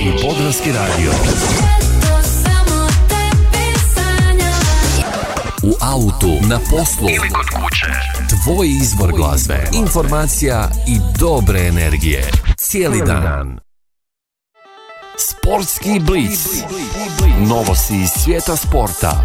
i Podravski radio. U autu, na poslu ili kod kuće. Tvoj izbor glazbe, informacija i dobre energije. Cijeli dan. Sportski blic. Novosti iz svijeta sporta.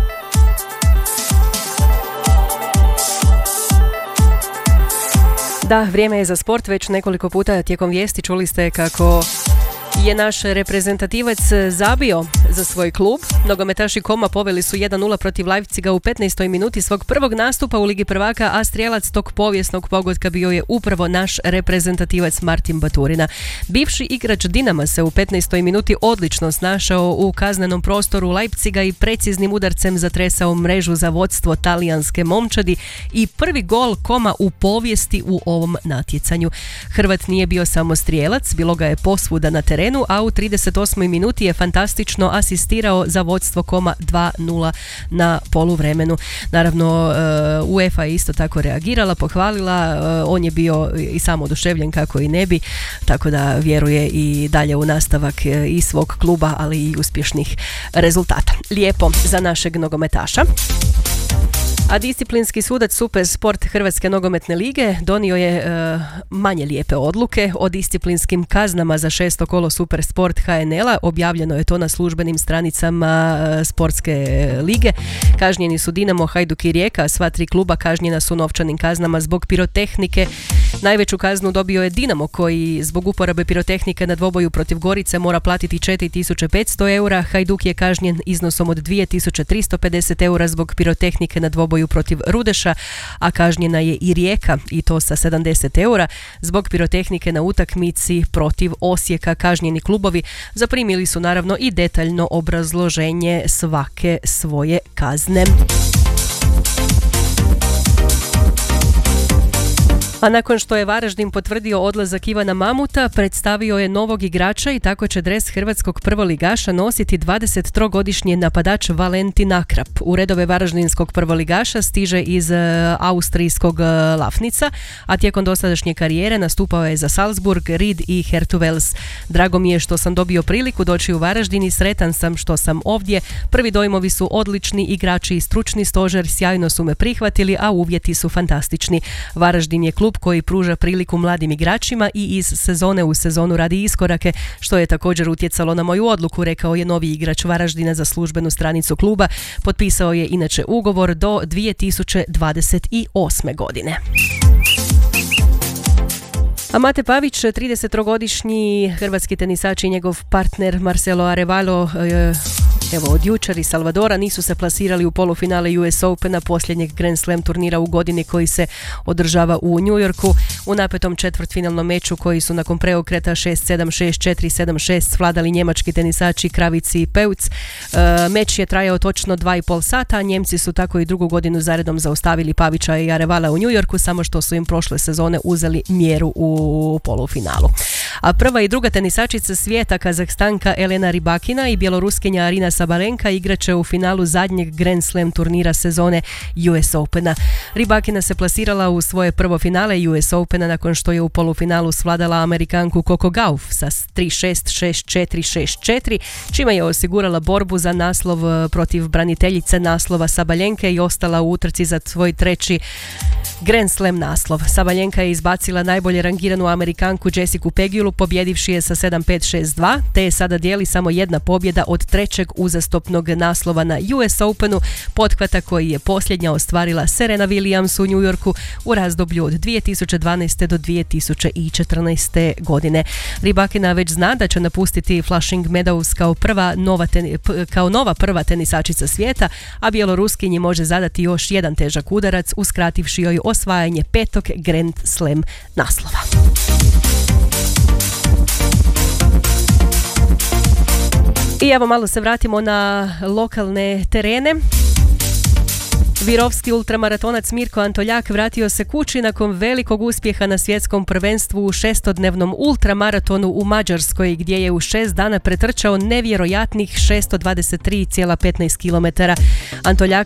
Da, vrijeme je za sport. Već nekoliko puta tijekom vijesti čuli ste kako je naš reprezentativac zabio za svoj klub. Nogometaši Koma poveli su 1-0 protiv Leipziga u 15. minuti svog prvog nastupa u Ligi prvaka, a strijelac tog povijesnog pogotka bio je upravo naš reprezentativac Martin Baturina. Bivši igrač Dinama se u 15. minuti odlično snašao u kaznenom prostoru Leipziga i preciznim udarcem zatresao mrežu za vodstvo talijanske momčadi i prvi gol Koma u povijesti u ovom natjecanju. Hrvat nije bio samo strijelac, bilo ga je posvuda na terenu, a u 38. minuti je fantastično asistirao za vodstvo Koma 2-0 na poluvremenu. Naravno, UEFA je isto tako reagirala, pohvalila, on je bio i sam oduševljen kako i ne bi, tako da vjeruje i dalje u nastavak i svog kluba, ali i uspješnih rezultata. Lijepo za našeg nogometaša. A disciplinski sudac Super Sport Hrvatske nogometne lige donio je manje lijepe odluke o disciplinskim kaznama za 6. kolo Super Sport HNL-a. Objavljeno je to na službenim stranicama sportske lige. Kažnjeni su Dinamo, Hajduk i Rijeka. Sva tri kluba kažnjena su novčanim kaznama zbog pirotehnike. Najveću kaznu dobio je Dinamo, koji zbog uporabe pirotehnike na dvoboju protiv Gorice mora platiti 4.500 eura. Hajduk je kažnjen iznosom od 2.350 eura zbog pirotehnike na dvoboju protiv Rudeša, a kažnjena je i Rijeka, i to sa 70 eura zbog pirotehnike na utakmici protiv Osijeka. Kažnjeni klubovi zaprimili su naravno i detaljno obrazloženje svake svoje kazne. A nakon što je Varaždin potvrdio odlazak Ivana Mamuta, predstavio je novog igrača i tako će dres hrvatskog prvoligaša nositi 23-godišnji napadač Valentin Akrap. U redove varaždinskog prvoligaša stiže iz austrijskog Lafnica, a tijekom dosadašnje karijere nastupao je za Salzburg, Ried i Hertha Wels. Drago mi je što sam dobio priliku doći u Varaždin i sretan sam što sam ovdje. Prvi dojmovi su odlični, igrači i stručni stožer sjajno su me prihvatili, a uvjeti su fantastični. Varaždin je klub koji pruža priliku mladim igračima i iz sezone u sezonu radi iskorake, što je također utjecalo na moju odluku, rekao je novi igrač Varaždina za službenu stranicu kluba. Potpisao je inače ugovor do 2028. godine. A Mate Pavić, 33-godišnji hrvatski tenisač i njegov partner Marcelo Arevalo, od jučer iz Salvadora nisu se plasirali u polufinale US Opena, posljednjeg Grand Slam turnira u godini koji se održava u New Yorku. U napetom četvrtfinalnom meču koji su nakon preokreta 6-7, 6-4, 7-6 svladali njemački tenisači Kravici i Peuc. Meč je trajao točno 2,5 sata, a Njemci su tako i drugu godinu zaredom zaustavili Pavića i Arevala u New Yorku, samo što su im prošle sezone uzeli mjeru u polufinalu. A prva i druga tenisačica svijeta, Kazahstanka Elena Rybakina i bjeloruskinja Arina Sabalenka igraće u finalu zadnjeg Grand Slam turnira sezone US Opena. Rybakina se plasirala u svoje prvo finale US Opena nakon što je u polufinalu svladala Amerikanku Coco Gauff sa 3-6, 6-4, 6-4, čime je osigurala borbu za naslov protiv braniteljice naslova Sabalenke i ostala u utrci za svoj treći Grand Slam naslov. Sabalenka je izbacila najbolje rangiranu Amerikanku Jessicu Pegulu, pobjedivši je sa 7-5, 6-2, te je sada dijeli samo jedna pobjeda od trećeg uzastopnog naslova na US Openu, pothvata koji je posljednja ostvarila Serena Williams u New Yorku u razdoblju od 2012. do 2014. godine. Rybakina već zna da će napustiti Flushing Meadows kao nova prva tenisačica svijeta, a bjeloruskinji može zadati još jedan težak udarac, uskrativši joj osvajanje 5. Grand Slam naslova. I evo malo se vratimo na lokalne terene. Virovski ultramaratonac Mirko Antoljak vratio se kući nakon velikog uspjeha na svjetskom prvenstvu u 6-dnevnom ultramaratonu u Mađarskoj, gdje je u 6 dana pretrčao nevjerojatnih 623,15 km. Antoljak